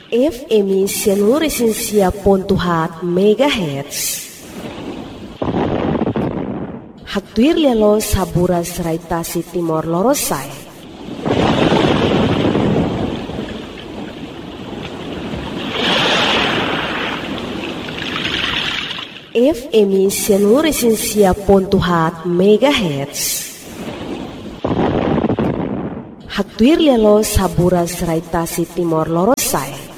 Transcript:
FM Sianuresinsia.4 MHz. Hatuir lelo saburas raitasi Timor Lorosai. FM Sianuresinsia.4 MHz. Hatuir lelo saburas raitasi Timor Lorosai.